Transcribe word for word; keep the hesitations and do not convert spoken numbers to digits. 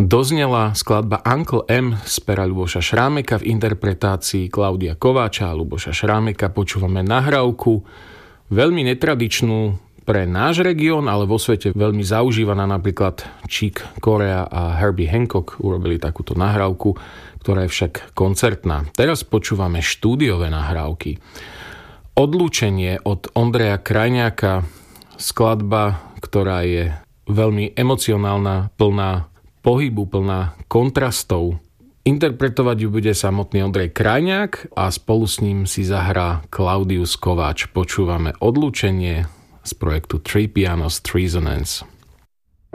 doznela skladba Uncle M z pera Ľuboša Šrámeka v interpretácii Klaudia Kováča a Ľuboša Šrámeka. Počúvame nahrávku veľmi netradičnú pre náš región, ale vo svete veľmi zaužívaná. Napríklad Chick Corea a Herbie Hancock urobili takúto nahrávku, ktorá je však koncertná. Teraz počúvame štúdiové nahrávky. Odlúčenie od Ondreja Krajňáka, skladba, ktorá je veľmi emocionálna, plná pohybu, plná kontrastov. Interpretovať ju bude samotný Ondrej Krajňák a spolu s ním si zahrá Klaudius Kováč. Počúvame Odlúčenie z projektu Three Pianos, Three Resonance.